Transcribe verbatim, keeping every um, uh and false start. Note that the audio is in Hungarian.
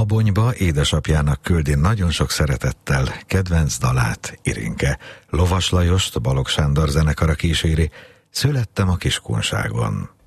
Babonyba édesapjának küldi nagyon sok szeretettel kedvenc dalát Irinke. Lovas Lajost Balogh Sándor zenekara kíséri, Születtem a Kiskunságon.